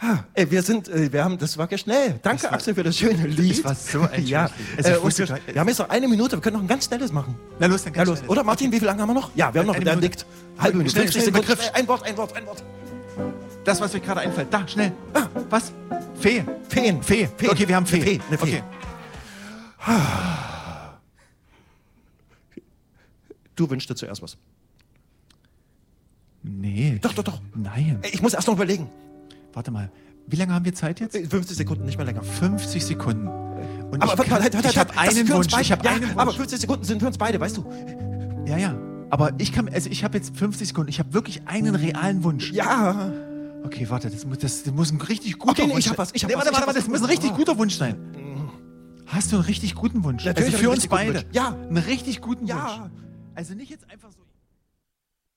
Das war schnell. Danke, Axel, für das schöne Lied. Das war so ein ja. schönes Lied. Wir haben jetzt noch 1 Minute, wir können noch ein ganz schnelles machen. Na los, dann ganz schnell. Oder Martin, wie viel lange haben wir noch? Ja, wir haben noch, der nickt. Halbe Minute, Schnell, 50 schnell, Sekunden. Begriff. Ein Wort. Das, was euch gerade einfällt. Da, schnell. Was? Fee. Feen. Fee. Okay, wir haben Fee. Eine Fee. Okay. Du wünschst dir zuerst was. Nee. Doch. Nein. Ich muss erst noch überlegen. Warte mal. Wie lange haben wir Zeit jetzt? 50 Sekunden, nicht mehr länger. 50 Sekunden. Und Aber ich habe einen Wunsch. Aber 50 Sekunden sind für uns beide, weißt du? Ja. Aber ich habe jetzt 50 Sekunden. Ich habe wirklich einen realen Wunsch. Ja. Okay, warte, das muss ein richtig guter Wunsch sein. Ich hab was. Warte, das muss ein richtig guter Wunsch sein. Hast du einen richtig guten Wunsch? Natürlich also für uns einen richtig guten beide. Wunsch. Ja. Einen richtig guten Ja. Wunsch. Also nicht jetzt einfach so.